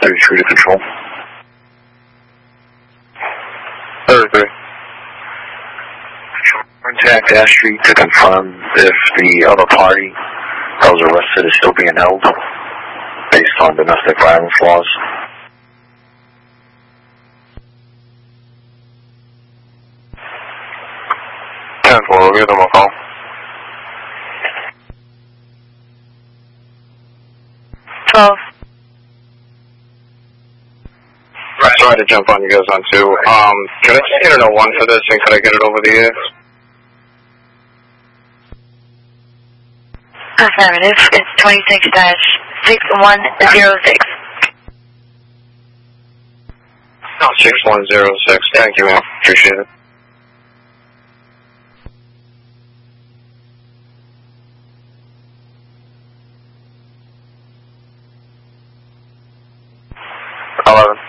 33 to control. 33. Contact Ash Street to confirm if the other party that was arrested is still being held based on domestic violence laws. 10-4, we'll give them a call. Right, sorry to jump on you guys on 2. Could I just get an 01 for this, and could I get it over the air? Affirmative. It's 26-6106. 6106. Thank you, man. Appreciate it. Hello.